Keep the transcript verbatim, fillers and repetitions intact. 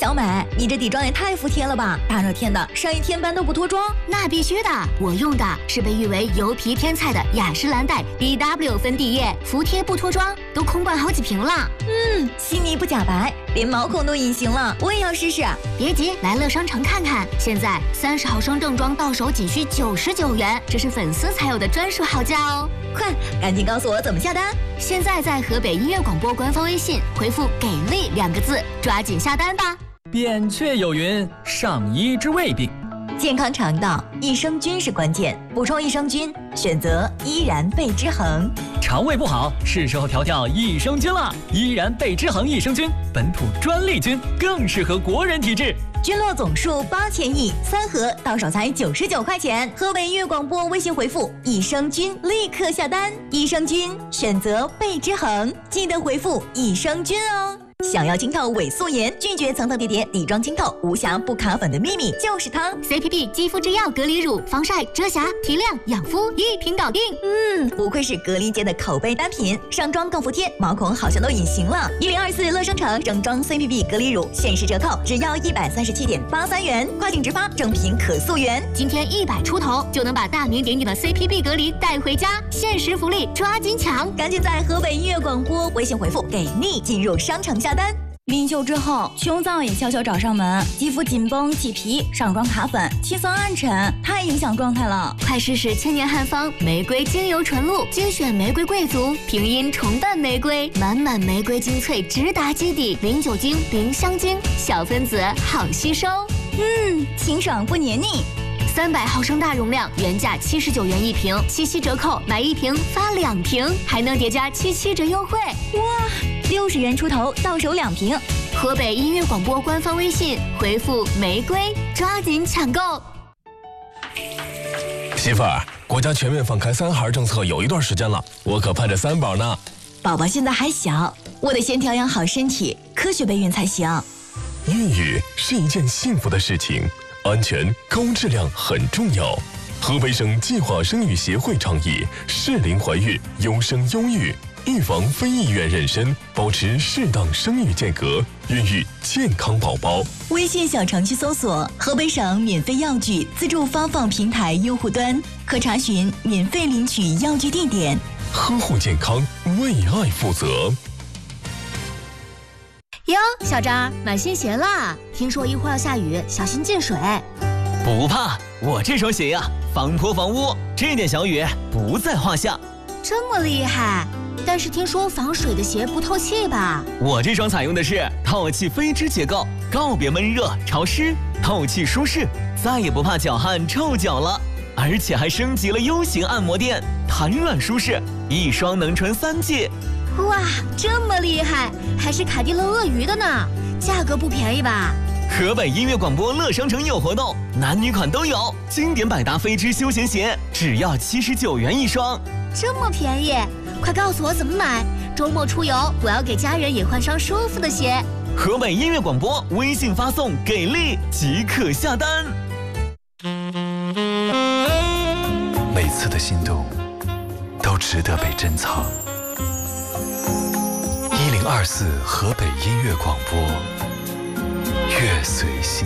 小美，你这底妆也太服帖了吧！大热天的，上一天班都不脱妆？ 那必须的，我用的是被誉为油皮天菜的雅诗兰黛 B W 粉底液，服帖不脱妆，都空罐好几瓶了。 嗯，细腻不假白，连毛孔都隐形了，我也要试试。 别急，来乐商城看看，现在三十毫升正装到手仅需九十九元，这是粉丝才有的专属好价哦！ 快，赶紧告诉我怎么下单。 现在在河北音乐广播官方微信回复“给力”两个字，抓紧下单吧。 扁鹊有云：上医治未病。 健康肠道，益生菌是关键，补充益生菌，选择依然贝之恒。 肠胃不好，是时候调调益生菌了。依然贝之恒益生菌，本土专利菌，更适合国人体质。 菌落总数八千亿，三盒到手才九十九块钱。河北音乐广播微信回复“益生菌”，立刻下单。益生菌选择贝之恒，记得回复“益生菌”哦。想要清透伪素颜，拒绝层层叠叠底妆清透，无瑕不卡粉的秘密就是它 C P B 肌肤之钥隔离乳，防晒、遮瑕、提亮、养肤一瓶搞定。 嗯，不愧是隔离界的口碑单品，上妆更服帖，毛孔好像都隐形了。一零二四乐生城整装 C P B 隔离乳限时折扣，只要一百三十七点八三元，跨境直发，正品可溯源。 今天一百出头就能把大名鼎鼎的 C P B 隔离带回家，限时福利，抓紧抢！ 赶紧在河北音乐广播微信回复“给力”进入商城下单。临秀之后，胸燥也悄悄找上门，肌肤紧绷起皮，上妆卡粉，气色暗沉，太影响状态了。 快试试千年汉方玫瑰精油纯露，精选玫瑰贵族，平阴重瓣玫瑰，满满玫瑰精粹直达基底，零酒精，零香精，小分子好吸收。 嗯，清爽不黏腻。 三百毫升大容量，原价七十九元一瓶，七七折扣，买一瓶发两瓶，还能叠加七七折优惠。 哇，六十元出头，到手两瓶。 河北音乐广播官方微信回复“玫瑰”，抓紧抢购。 媳妇儿，国家全面放开三孩政策有一段时间了，我可盼着三宝呢。 宝宝现在还小，我得先调养好身体，科学备孕才行。 孕育是一件幸福的事情。安全、高质量很重要。河北省计划生育协会倡议适龄怀孕、优生优育，预防非意愿妊娠，保持适当生育间隔，孕育健康宝宝。 微信小程序搜索河北省免费药具自助发放平台用户端，可查询免费领取药具地点。 呵护健康，为爱负责。 哟，小张，买新鞋啦！听说一会儿要下雨，小心进水。 不怕，我这双鞋呀、啊，防泼防污，这点小雨不在话下。 这么厉害？但是听说防水的鞋不透气吧？ 我这双采用的是透气飞织结构，告别闷热潮湿，透气舒适，再也不怕脚汗臭脚了。而且还升级了 U 型按摩垫，弹软舒适，一双能穿三季。 哇，这么厉害，还是凯迪乐鳄鱼的呢，价格不便宜吧？ 河北音乐广播乐商城有活动，男女款都有，经典百搭飞织休闲鞋只要七十九元一双， 这么便宜，快告诉我怎么买，周末出游我要给家人也换双舒服的鞋。 河北音乐广播微信发送“给力”即可下单。 每次的心动都值得被珍藏。一零二四河北音乐广播，乐随心。